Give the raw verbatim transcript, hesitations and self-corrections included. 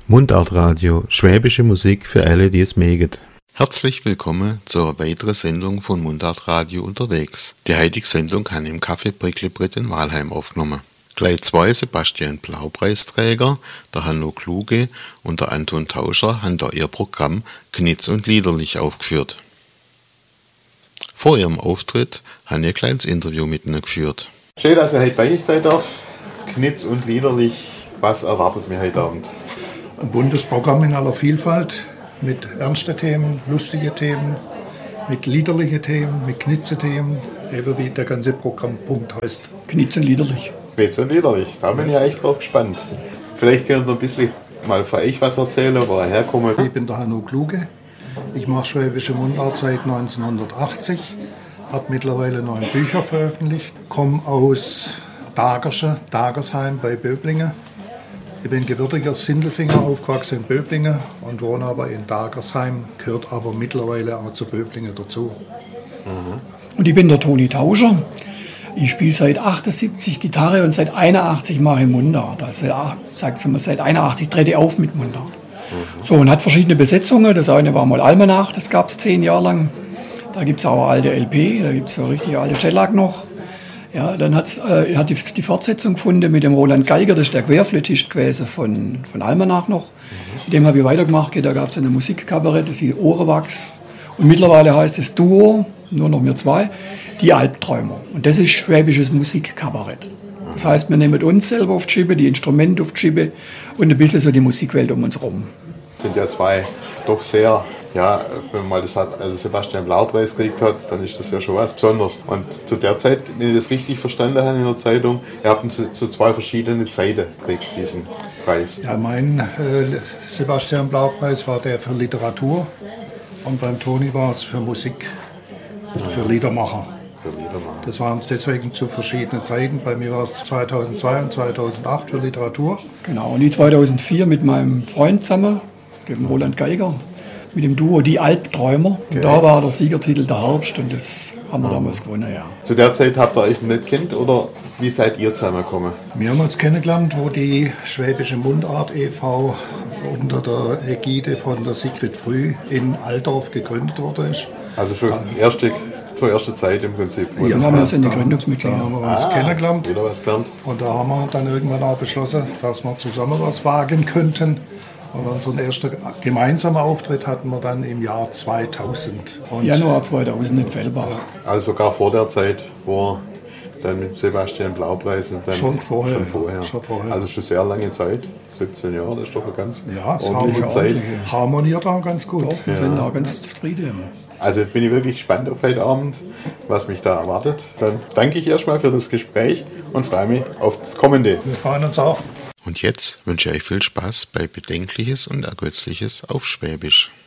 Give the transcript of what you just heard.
Mundartradio, schwäbische Musik für alle, die es mögen. Herzlich willkommen zur weiteren Sendung von Mundartradio unterwegs. Die heutige Sendung haben im Café Bricklebrit in Walheim aufgenommen. Gleich zwei Sebastian Blau-Preisträger, der Hanno Kluge und der Anton Tauscher, haben da ihr Programm Knitz und Liederlich aufgeführt. Vor ihrem Auftritt haben wir ein kleines Interview mit ihnen geführt. Schön, dass ihr heute bei euch sein darf. Knitz und Liederlich, was erwartet mir heute Abend? Ein buntes Programm in aller Vielfalt, mit ernsten Themen, lustigen Themen, mit liederlichen Themen, mit Knitze-Themen, eben wie der ganze Programmpunkt heißt. Knitz und Liederlich. Knitz und Liederlich, da bin ich ja echt drauf gespannt. Vielleicht könnt ihr ein bisschen mal für euch was erzählen, wo ihr herkommt. Ich bin der Hanno Kluge, ich mache schwäbische Mundart seit neunzehnhundertachtzig, habe mittlerweile neun Bücher veröffentlicht, komme aus Dagersche, Dagersheim bei Böblingen. Ich bin gebürtiger Sindelfinger, aufgewachsen in Böblingen und wohne aber in Dagersheim, gehört aber mittlerweile auch zu Böblingen dazu. Mhm. Und ich bin der Toni Tauscher. Ich spiele seit achtundsiebzig Gitarre und seit einundachtzig mache ich Mundart. Also seit, seit einundachtzig trete ich auf mit Mundart. Mhm. So, und hat verschiedene Besetzungen. Das eine war mal Almanach, das gab es zehn Jahre lang. Da gibt es auch eine alte L P, da gibt es so richtig alte Shellac noch. Ja, dann hat's, äh, hat die, die Fortsetzung gefunden mit dem Roland Geiger, das ist der Querflötist gewesen von, von Almanach noch. Mhm. Mit dem habe ich weitergemacht, da gab es eine Musikkabarett, das hieß Ohrenwachs. Und mittlerweile heißt es Duo, nur noch wir zwei, die Albträumer. Und das ist schwäbisches Musikkabarett. Das heißt, wir nehmen uns selber auf die Schippe, die Instrumente auf die Schippe und ein bisschen so die Musikwelt um uns herum. Das sind ja zwei doch sehr... Ja, wenn man mal das hat, also Sebastian Blau-Preis gekriegt hat, dann ist das ja schon was Besonderes. Und zu der Zeit, wenn ich das richtig verstanden habe in der Zeitung, ihr habt ihn zu, zu zwei verschiedenen Zeiten gekriegt, diesen Preis. Ja, mein äh, Sebastian Blau-Preis war der für Literatur und beim Toni war es für Musik, für Liedermacher. Für Liedermacher. Das waren deswegen zu verschiedenen Zeiten. Bei mir war es zweitausendzwei und zweitausendacht für Literatur. Genau, und die zweitausendvier mit meinem Freund zusammen, dem Roland Geiger, mit dem Duo Die Albträumer. Und okay. Da war der Siegertitel Der Herbst und das haben wir mhm. damals gewonnen, ja. Zu der Zeit habt ihr euch nicht kennt oder wie seid ihr zusammengekommen? Wir haben uns kennengelernt, wo die Schwäbische Mundart e V unter der Ägide von der Sigrid Früh in Altdorf gegründet worden ist. Also schon erste, zur ersten Zeit im Prinzip. Ja, wir sind die Gründungsmitglieder. Da haben wir uns ah, kennengelernt. Wieder was gelernt. Und da haben wir dann irgendwann auch beschlossen, dass wir zusammen was wagen könnten. Und unseren ersten gemeinsamen Auftritt hatten wir dann im Jahr zweitausend. Und Januar zweitausend in Fellbach. Also sogar vor der Zeit, wo dann mit Sebastian Blau-Preis und dann schon vorher, schon vorher. Schon vorher. Also schon sehr lange Zeit, siebzehn Jahre, das ist doch eine ganz ja, ordentliche Zeit. Harmoniert auch ganz gut. Doch, wir ja. sind auch ganz zufrieden. Also jetzt bin ich wirklich gespannt auf heute Abend, was mich da erwartet. Dann danke ich erstmal für das Gespräch und freue mich auf das Kommende. Wir freuen uns auch. Und jetzt wünsche ich euch viel Spaß bei Bedenkliches und Ergötzliches auf Schwäbisch.